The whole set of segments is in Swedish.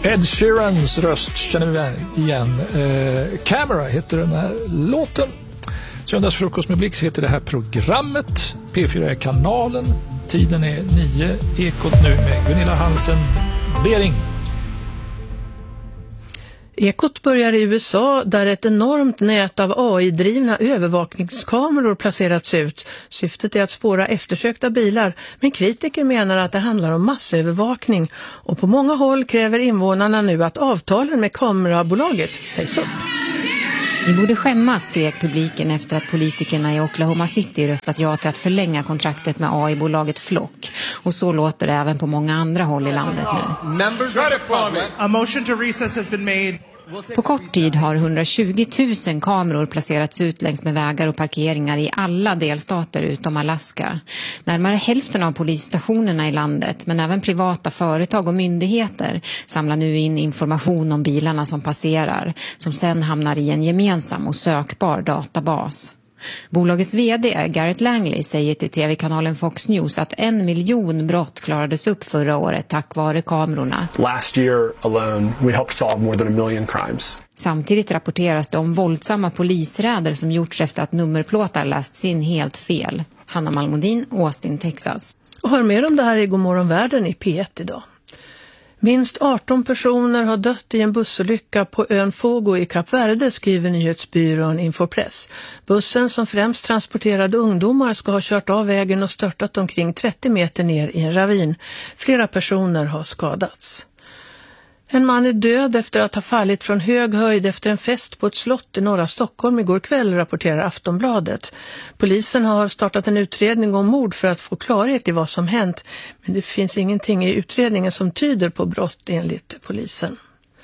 Ed Sheerans röst känner vi igen. Camera heter den här låten. Söndagsfrukost med Blix heter det här programmet. P4 är kanalen. Tiden är 9. Ekot nu med Gunilla Hansen Bering. Ekot börjar i USA där ett enormt nät av AI-drivna övervakningskameror placerats ut. Syftet är att spåra eftersökta bilar, men kritiker menar att det handlar om massövervakning och på många håll kräver invånarna nu att avtalen med kamerabolaget sägs upp. Vi borde skämmas, skrek publiken efter att politikerna i Oklahoma City röstat ja till att förlänga kontraktet med AI-bolaget Flock. Och så låter det även på många andra håll i landet nu. A motion to recess has been made. På kort tid har 120 000 kameror placerats ut längs med vägar och parkeringar i alla delstater utom Alaska. Närmare hälften av polisstationerna i landet, men även privata företag och myndigheter, samlar nu in information om bilarna som passerar, som sedan hamnar i en gemensam och sökbar databas. Bolagets vd Garrett Langley säger till tv-kanalen Fox News att 1 miljon brott klarades upp förra året tack vare kamerorna. Last year alone we helped solve more than 1 million crimes. Samtidigt rapporteras det om våldsamma polisräder som gjorts efter att nummerplåtar lästs in helt fel. Hanna Malmodin, Austin, Texas. Och hör mer om det här i Godmorgon Världen i P1 idag. Minst 18 personer har dött i en bussolycka på ön Fogo i Kap Verde, skriver nyhetsbyrån Infopress. Bussen som främst transporterade ungdomar ska ha kört av vägen och störtat omkring 30 meter ner i en ravin. Flera personer har skadats. En man är död efter att ha fallit från hög höjd efter en fest på ett slott i norra Stockholm igår kväll, rapporterar Aftonbladet. Polisen har startat en utredning om mord för att få klarhet i vad som hänt, men det finns ingenting i utredningen som tyder på brott enligt polisen.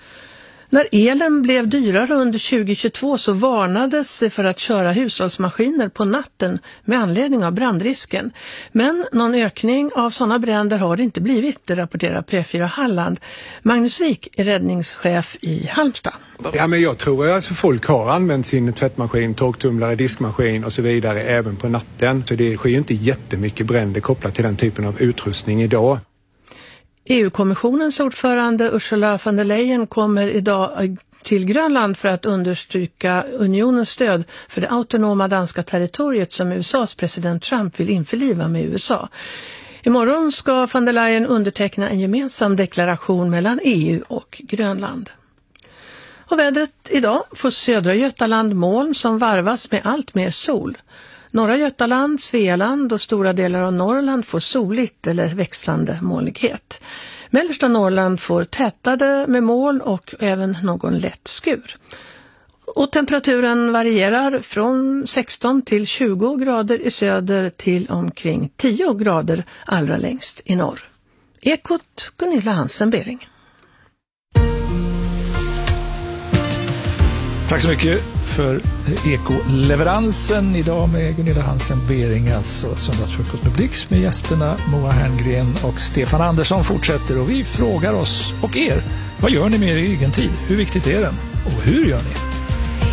När elen blev dyrare under 2022 så varnades det för att köra hushållsmaskiner på natten med anledning av brandrisken. Men någon ökning av sådana bränder har det inte blivit, det rapporterar P4 Halland. Magnus Wik är räddningschef i Halmstad. Ja, men jag tror att folk har använt sin tvättmaskin, torktumlare, diskmaskin och så vidare även på natten. Så det sker ju inte jättemycket bränder kopplat till den typen av utrustning idag. EU-kommissionens ordförande Ursula von der Leyen kommer idag till Grönland för att understryka unionens stöd för det autonoma danska territoriet som USAs president Trump vill införliva med USA. Imorgon ska von der Leyen underteckna en gemensam deklaration mellan EU och Grönland. Och vädret idag får södra Götaland moln som varvas med allt mer sol. Norra Götaland, Svealand och stora delar av Norrland får soligt eller växlande molnighet. Mellersta Norrland får tätare med moln och även någon lätt skur. Och temperaturen varierar från 16 till 20 grader i söder till omkring 10 grader allra längst i norr. Ekot, Gunilla Hansen Bering. Tack så mycket för ekoleveransen idag med Gunilla Hansen Bering, alltså söndagsfrukost med Blix med gästerna Moa Herngren och Stefan Andersson fortsätter och vi frågar oss och er, vad gör ni med er egen tid? Hur viktigt är den? Och hur gör ni?